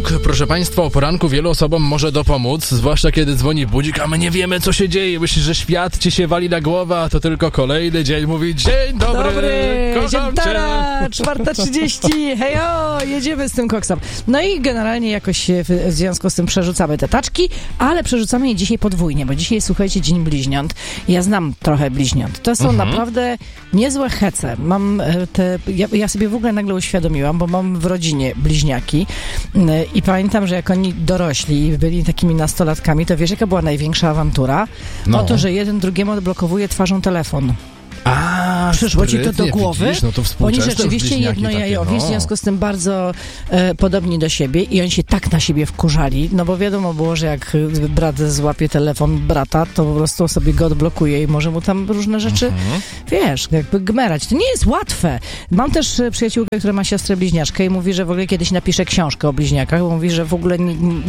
rok, proszę Państwa, o poranku wielu osobom może dopomóc, zwłaszcza kiedy dzwoni budzik, a my nie wiemy, co się dzieje. Myślisz, że świat ci się wali na głowę, a to tylko kolejny dzień. Mówi, dzień dobry, kocham cię. 4:30, hejo, jedziemy z tym koksem. No i generalnie jakoś w związku z tym przerzucamy te taczki, ale przerzucamy je dzisiaj podwójnie, bo dzisiaj, słuchajcie, Dzień Bliźniąt. Ja znam trochę bliźniąt. To są naprawdę niezłe hece. Mam ja sobie w ogóle nagle uświadomiłam, bo mam w rodzinie bliźniaki i pamiętam, że jak oni dorośli i byli takimi nastolatkami, to wiesz, jaka była największa awantura? No. To, że jeden drugiemu odblokowuje twarzą telefon. Przyszło ci to do głowy? Widzisz, no to oni rzeczywiście jednojajowi, w związku z tym bardzo podobni do siebie i oni się tak na siebie wkurzali, no bo wiadomo było, że jak brat złapie telefon brata, to po prostu sobie go odblokuje i może mu tam różne rzeczy, wiesz, jakby gmerać. To nie jest łatwe. Mam też przyjaciółkę, która ma siostrę bliźniaczkę i mówi, że w ogóle kiedyś napisze książkę o bliźniakach, bo mówi, że w ogóle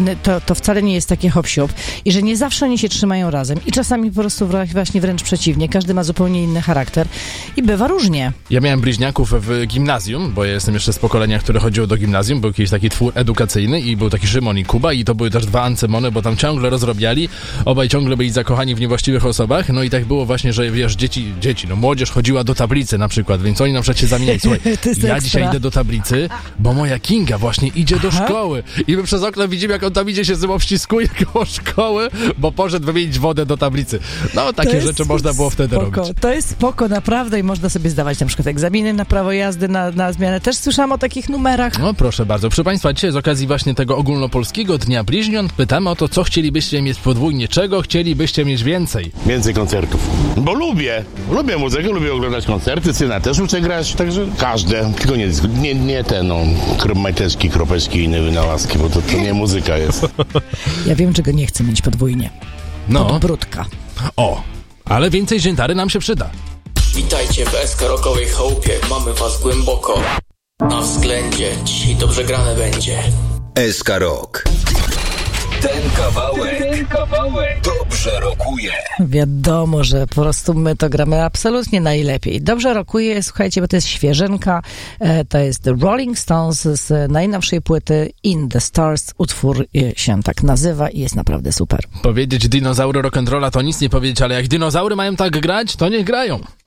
to wcale nie jest takie hop-siup i że nie zawsze oni się trzymają razem i czasami po prostu właśnie wręcz przeciwnie. Każdy ma zupełnie inny charakter i bywa różnie. Ja miałem bliźniaków w gimnazjum, bo ja jestem jeszcze z pokolenia, które chodziło do gimnazjum. Był jakiś taki twór edukacyjny i był taki Szymon i Kuba i to były też dwa ancemony, bo tam ciągle rozrabiali, obaj ciągle byli zakochani w niewłaściwych osobach. No i tak było właśnie, że wiesz, dzieci, no młodzież chodziła do tablicy na przykład, więc oni na przykład się zamieniali. Słuchaj, ja dzisiaj idę do tablicy, bo moja Kinga właśnie idzie do szkoły i my przez okno widzimy, jak on tam idzie, się z nim obściskuje koło szkoły, bo poszedł wymienić wodę do tablicy. No takie rzeczy można było wtedy robić. To jest spoko, naprawdę, i można sobie zdawać na przykład egzaminy na prawo jazdy, na zmianę. Też słyszałam o takich numerach. No proszę bardzo. Proszę Państwa, dzisiaj z okazji właśnie tego ogólnopolskiego Dnia Bliźniąt pytamy o to, co chcielibyście mieć podwójnie, czego chcielibyście mieć więcej. Więcej koncertów. Bo lubię muzykę, lubię oglądać koncerty, syna też uczę grać, także każde. Tylko nie te, majteczki, kropeczki i inne wynalazki, bo to nie muzyka jest. Ja wiem, czego nie chcę mieć podwójnie. No. Podbródka. O, ale więcej ziętary nam się przyda. Witajcie w SK-Rockowej chałupie, mamy was głęboko na względzie, dzisiaj dobrze grane będzie. SK Rock. Ten kawałek dobrze rokuje. Wiadomo, że po prostu my to gramy absolutnie najlepiej. Dobrze rokuje, słuchajcie, bo to jest świeżynka. To jest The Rolling Stones z najnowszej płyty In the Stars. Utwór się tak nazywa i jest naprawdę super. Powiedzieć dinozaury rock'n'rolla to nic nie powiedzieć, ale jak dinozaury mają tak grać, to niech grają.